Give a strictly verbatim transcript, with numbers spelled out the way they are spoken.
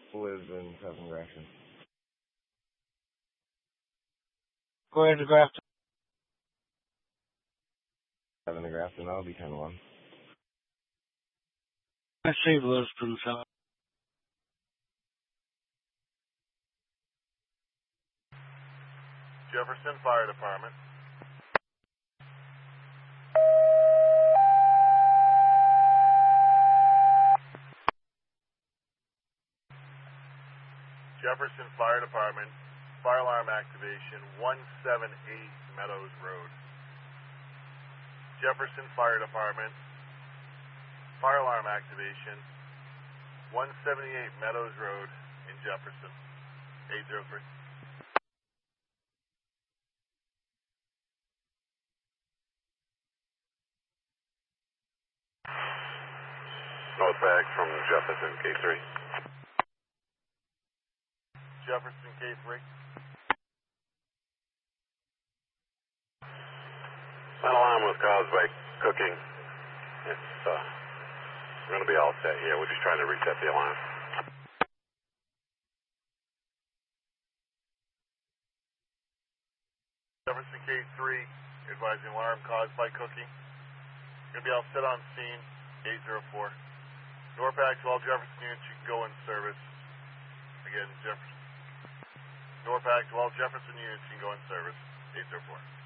lives in Seven Grafton. Go ahead to Grafton. Seven to Grafton, that'll be ten one. I saved Lisbon, so. Jefferson Fire Department. Jefferson Fire Department, fire alarm activation, one seven eight Meadows Road. Jefferson Fire Department, fire alarm activation, one seventy-eight Meadows Road in Jefferson, eight zero three. North back from Jefferson, K three. Jefferson, K three. That alarm was caused by cooking. It's uh, going to be all set here. We're just trying to reset the alarm. Jefferson, K three, advising alarm caused by cooking. Going to be all set on scene, eight zero four. Norpac to all Jefferson units, you can go in service. Again, Jefferson. Norpac to all Jefferson units, you can go in service, eight zero four.